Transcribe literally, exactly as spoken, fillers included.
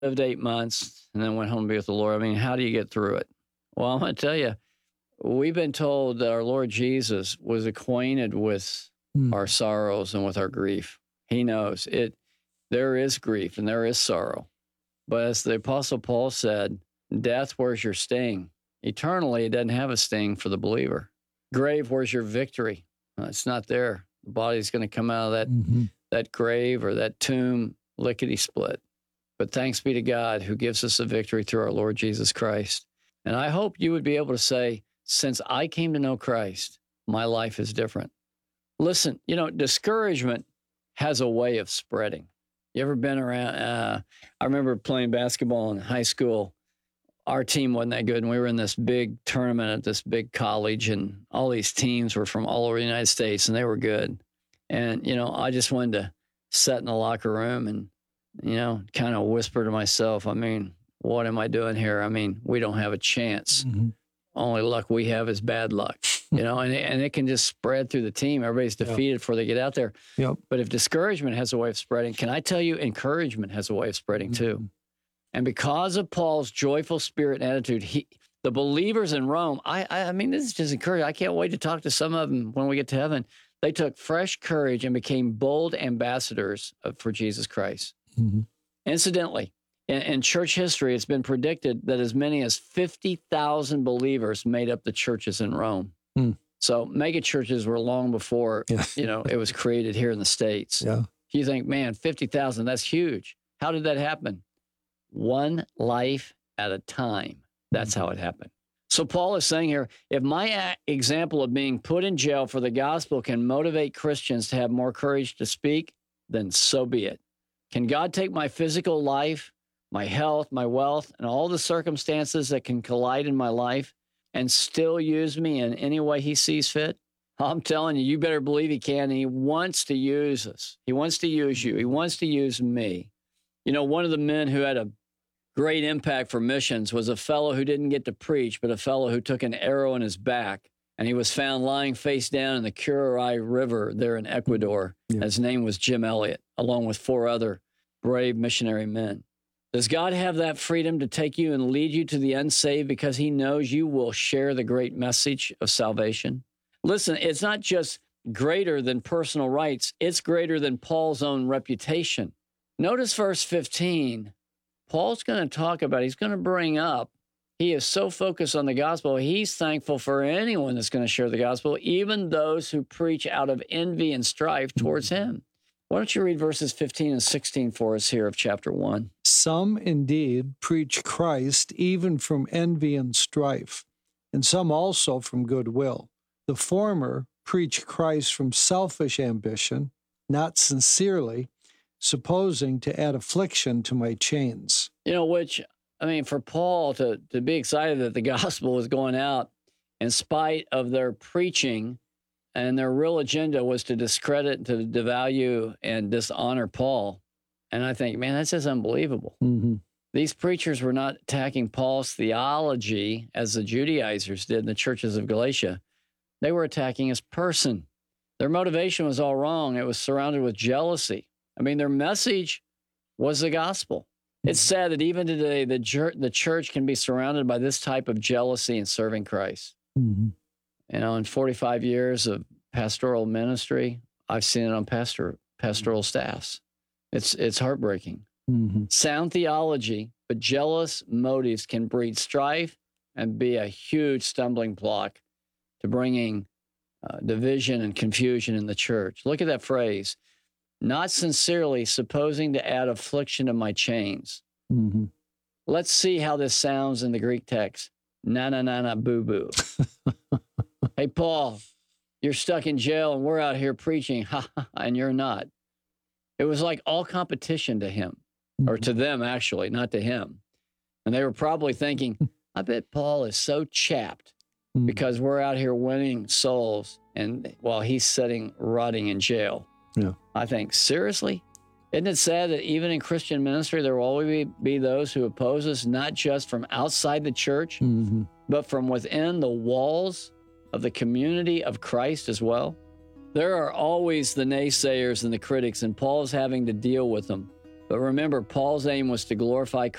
lived eight months and then went home to be with the Lord. I mean, how do you get through it? Well, I'm going to tell you, we've been told that our Lord Jesus was acquainted with Mm. our sorrows and with our grief. He knows it. There is grief and there is sorrow. But as the Apostle Paul said, death, where's your sting? Eternally, it doesn't have a sting for the believer. Grave, where's your victory? Uh, it's not there. The body's going to come out of that, Mm-hmm. that grave or that tomb lickety-split. But thanks be to God who gives us a victory through our Lord Jesus Christ. And I hope you would be able to say, since I came to know Christ, my life is different. Listen, you know, discouragement has a way of spreading. You ever been around? Uh, I remember playing basketball in high school. Our team wasn't that good, and we were in this big tournament at this big college, and all these teams were from all over the United States, and they were good. And, you know, I just wanted to sit in the locker room and, you know, kind of whisper to myself, I mean, what am I doing here? I mean, we don't have a chance. Mm-hmm. Only luck we have is bad luck, you know, and it, and it can just spread through the team. Everybody's defeated Yep. before they get out there. Yep. But if discouragement has a way of spreading, can I tell you, encouragement has a way of spreading too. Mm-hmm. And because of Paul's joyful spirit and attitude, he, the believers in Rome, I, I, I mean, this is just encouraging. I can't wait to talk to some of them when we get to heaven. They took fresh courage and became bold ambassadors of, for Jesus Christ. Mm-hmm. Incidentally, in, in church history, it's been predicted that as many as fifty thousand believers made up the churches in Rome. Mm. So mega churches were long before, Yeah. you know, it was created here in the States. Yeah. You think, man, fifty thousand, that's huge. How did that happen? One life at a time. That's how it happened. So Paul is saying here, if my a- example of being put in jail for the gospel can motivate Christians to have more courage to speak, then so be it. Can God take my physical life, my health, my wealth, and all the circumstances that can collide in my life and still use me in any way he sees fit? I'm telling you, you better believe he can, and he wants to use us. He wants to use you. He wants to use me. You know, one of the men who had a great impact for missions was a fellow who didn't get to preach, but a fellow who took an arrow in his back, and he was found lying face down in the Curaray River there in Ecuador. Yeah. His name was Jim Elliot, along with four other brave missionary men. Does God have that freedom to take you and lead you to the unsaved because he knows you will share the great message of salvation? Listen, it's not just greater than personal rights. It's greater than Paul's own reputation. Notice verse fifteen. Paul's going to talk about, he's going to bring up, he is so focused on the gospel, he's thankful for anyone that's going to share the gospel, even those who preach out of envy and strife towards him. Why don't you read verses fifteen and sixteen for us here of chapter one? Some indeed preach Christ even from envy and strife, and some also from goodwill. The former preach Christ from selfish ambition, not sincerely, supposing to add affliction to my chains. You know, which, I mean, for Paul to, to be excited that the gospel was going out in spite of their preaching, and their real agenda was to discredit, to devalue, and dishonor Paul. And I think, man, that's just unbelievable. Mm-hmm. These preachers were not attacking Paul's theology as the Judaizers did in the churches of Galatia. They were attacking his person. Their motivation was all wrong. It was surrounded with jealousy. I mean, their message was the gospel. It's sad that even today, the, church, the church can be surrounded by this type of jealousy in serving Christ. Mm-hmm. You know, in forty-five years of pastoral ministry, I've seen it on pastor, pastoral staffs. It's, it's heartbreaking. Mm-hmm. Sound theology, but jealous motives can breed strife and be a huge stumbling block to bringing uh, division and confusion in the church. Look at that phrase, not sincerely supposing to add affliction to my chains. Mm-hmm. Let's see how this sounds in the Greek text. Na, na, na, na, boo, boo. Hey, Paul, you're stuck in jail and we're out here preaching, ha, ha, and you're not. It was like all competition to him, or to them, actually, not to him. And they were probably thinking, I bet Paul is so chapped Mm-hmm. because we're out here winning souls and while he's sitting rotting in jail. Yeah. I think, seriously? Isn't it sad that even in Christian ministry, there will always be, be those who oppose us, not just from outside the church, Mm-hmm. but from within the walls of the community of Christ as well? There are always the naysayers and the critics, and Paul's having to deal with them. But remember, Paul's aim was to glorify